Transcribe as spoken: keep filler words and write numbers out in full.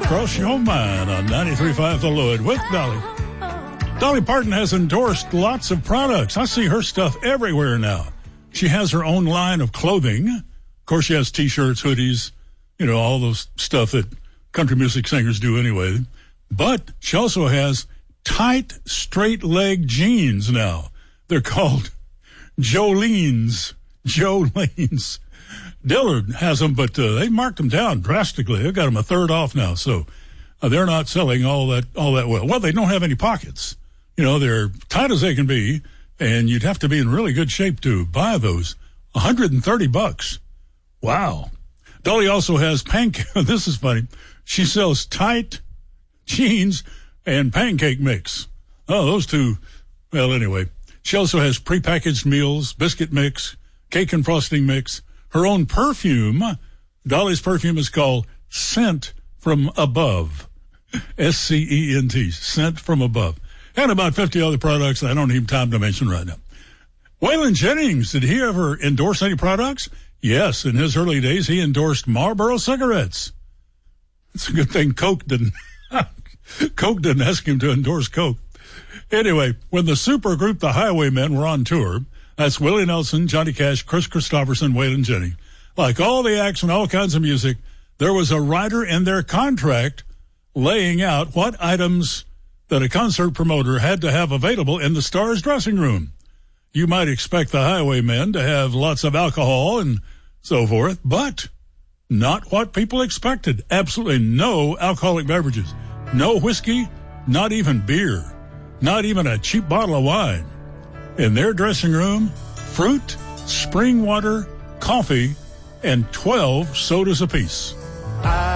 Cross Your Mind on ninety-three point five The Lloyd with Dolly. Dolly Parton has endorsed lots of products. I see her stuff everywhere now. She has her own line of clothing. Of course, she has T-shirts, hoodies, you know, all those stuff that country music singers do anyway. But she also has tight, straight-leg jeans now. They're called Jolene's. Jolene's. Dillard has them, but uh, they marked them down drastically. They've got them a third off now, so uh, they're not selling all that all that well. Well, they don't have any pockets. You know, they're tight as they can be, and you'd have to be in really good shape to buy those. one hundred thirty bucks. Wow. Dolly also has pancake. This is funny. She sells tight jeans and pancake mix. Oh, those two. Well, anyway, she also has prepackaged meals, biscuit mix, cake and frosting mix. Her own perfume, Dolly's perfume is called Scent from Above. S C E N T, Scent from Above. And about fifty other products I don't have time to mention right now. Waylon Jennings, did he ever endorse any products? Yes, in his early days, he endorsed Marlboro cigarettes. It's a good thing Coke didn't, Coke didn't ask him to endorse Coke. Anyway, when the supergroup The Highwaymen were on tour, that's Willie Nelson, Johnny Cash, Chris Christopherson, Waylon Jennings. Like all the acts and all kinds of music, there was a writer in their contract laying out what items that a concert promoter had to have available in the star's dressing room. You might expect the Highwaymen to have lots of alcohol and so forth, but not what people expected. Absolutely no alcoholic beverages. No whiskey, not even beer, not even a cheap bottle of wine. In their dressing room, fruit, spring water, coffee, and twelve sodas apiece. I